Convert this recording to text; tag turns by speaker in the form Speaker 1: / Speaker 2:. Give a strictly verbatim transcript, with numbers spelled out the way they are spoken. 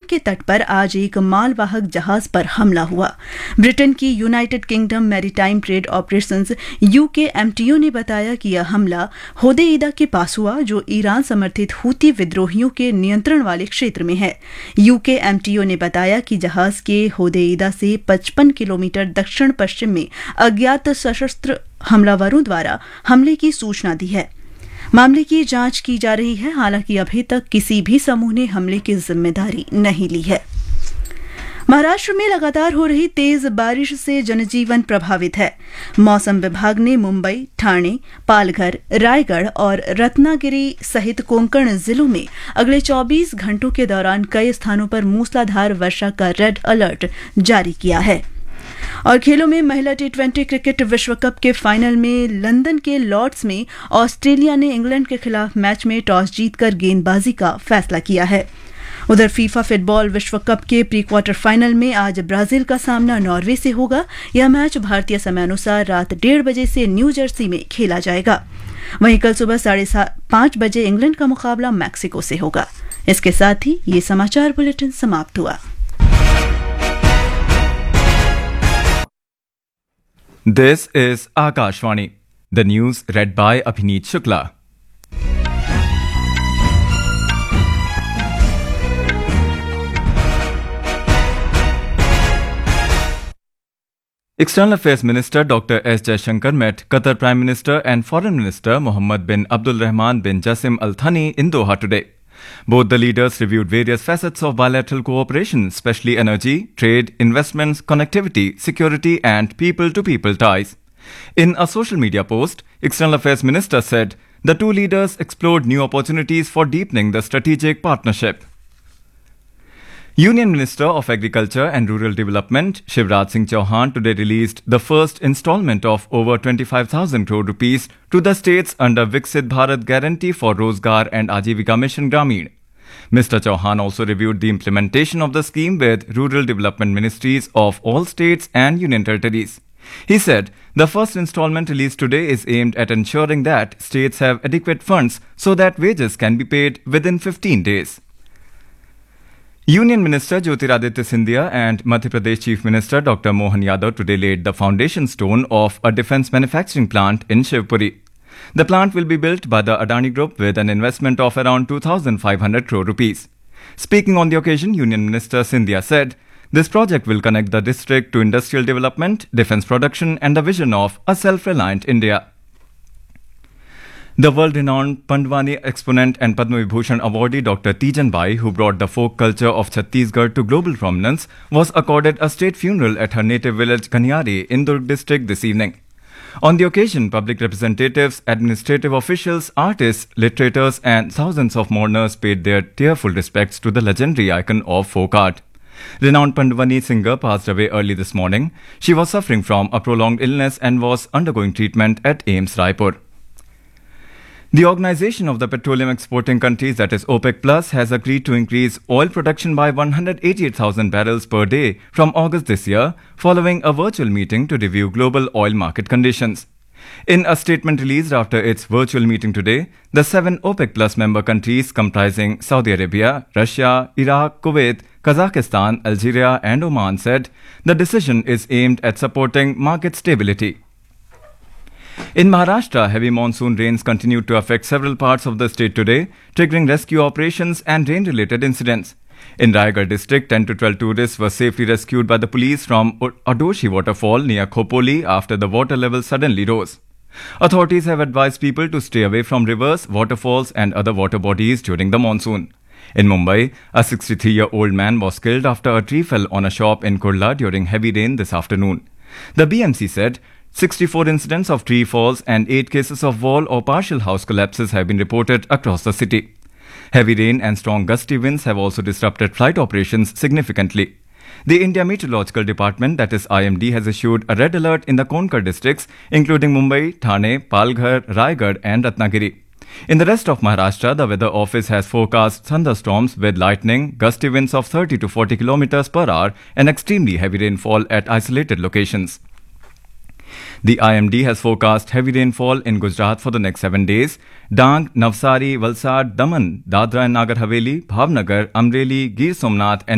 Speaker 1: के तट पर आज एक मालवाहक जहाज पर हमला हुआ। ब्रिटेन की United kingdom maritime trade operations UKMTO ने बताया कि यह हमला होदेईदा के पास हुआ, जो ईरान समर्थित हूती विद्रोहियों के नियंत्रण वाले क्षेत्र में है। यूकेएमटीओ ने बताया कि जहाज के होदेईदा से पचपन किलोमीटर दक्षिण पश्चिम में अज्ञात सशस्त्र हमलावरों द्वारा हमले की सूचना दी है। मामले की जांच की जा रही है, हालांकि अभी तक किसी भी समूह ने हमले की जिम्मेदारी नहीं ली है। महाराष्ट्र में लगातार हो रही तेज बारिश से जनजीवन प्रभावित है। मौसम विभाग ने मुंबई, ठाणे, पालघर, रायगढ़ और रत्नागिरी सहित कोंकण जिलों में अगले चौबीस घंटों के दौरान कई स्थानों पर मूसलाधार वर्षा का रेड अलर्ट जारी किया है। और खेलों में महिला टी ट्वेंटी क्रिकेट विश्व कप के फाइनल में लंदन के लॉर्ड्स में ऑस्ट्रेलिया ने इंग्लैंड के खिलाफ मैच में टॉस जीतकर गेंदबाजी का फैसला किया है। उधर फीफा फुटबॉल विश्व कप के प्री क्वार्टर फाइनल में आज ब्राजील का सामना नॉर्वे से होगा। यह मैच भारतीय समयानुसार रात डेढ़ बजे से न्यू जर्सी में खेला जाएगा। वहीं कल सुबह साढ़े पांच बजे इंग्लैंड का मुकाबला मैक्सिको से होगा। इसके साथ ही ये समाचार बुलेटिन समाप्त हुआ।
Speaker 2: This is Akashvani. The news read by Abhineet Shukla. External Affairs Minister Doctor S. Jaishankar met Qatar Prime Minister and Foreign Minister Mohammed bin Abdul Rahman bin Jassim Al Thani in Doha today. Both the leaders reviewed various facets of bilateral cooperation, especially energy, trade, investments, connectivity, security, and people-to-people ties. In a social media post, External Affairs Minister said the two leaders explored new opportunities for deepening the strategic partnership. Union Minister of Agriculture and Rural Development Shivraj Singh Chauhan today released the first installment of over twenty-five thousand crore rupees to the states under Viksit Bharat Guarantee for Rozgar and Ajivika Mission Grameen. Mister Chauhan also reviewed the implementation of the scheme with rural development ministries of all states and union territories. He said the first installment released today is aimed at ensuring that states have adequate funds so that wages can be paid within fifteen days. Union Minister Jyotiraditya Scindia and Madhya Pradesh Chief Minister Doctor Mohan Yadav today laid the foundation stone of a defence manufacturing plant in Shivpuri. The plant will be built by the Adani Group with an investment of around two thousand five hundred crore rupees. Speaking on the occasion, Union Minister Scindia said, this project will connect the district to industrial development, defence production and the vision of a self-reliant India. The world-renowned Pandwani exponent and Padma Vibhushan awardee Doctor Tijan Bai, who brought the folk culture of Chhattisgarh to global prominence, was accorded a state funeral at her native village Ghaniari in Durg district this evening. On the occasion, public representatives, administrative officials, artists, literators and thousands of mourners paid their tearful respects to the legendary icon of folk art. Renowned Pandwani singer passed away early this morning. She was suffering from a prolonged illness and was undergoing treatment at AIIMS Raipur. The Organization of the Petroleum Exporting Countries, that is OPEC Plus, has agreed to increase oil production by one hundred eighty-eight thousand barrels per day from August this year, following a virtual meeting to review global oil market conditions. In a statement released after its virtual meeting today, the seven OPEC Plus member countries comprising Saudi Arabia, Russia, Iraq, Kuwait, Kazakhstan, Algeria and Oman said the decision is aimed at supporting market stability. In Maharashtra, heavy monsoon rains continued to affect several parts of the state today, triggering rescue operations and rain-related incidents. In Raigad district, ten to twelve tourists were safely rescued by the police from Adoshi waterfall near Khopoli after the water level suddenly rose. Authorities have advised people to stay away from rivers, waterfalls and other water bodies during the monsoon. In Mumbai, a sixty-three-year-old man was killed after a tree fell on a shop in Kurla during heavy rain this afternoon. The B M C said sixty-four incidents of tree falls and eight cases of wall or partial house collapses have been reported across the city. Heavy rain and strong gusty winds have also disrupted flight operations significantly. The India Meteorological Department, that is I M D, has issued a red alert in the Konkar districts, including Mumbai, Thane, Palghar, Raigad and Ratnagiri. In the rest of Maharashtra, the Weather Office has forecast thunderstorms with lightning, gusty winds of thirty to forty kilometers per hour and extremely heavy rainfall at isolated locations. The I M D has forecast heavy rainfall in Gujarat for the next seven days. Dang, Navsari, Valsad, Daman, Dadra and Nagar Haveli, Bhavnagar, Amreli, Gir Somnath and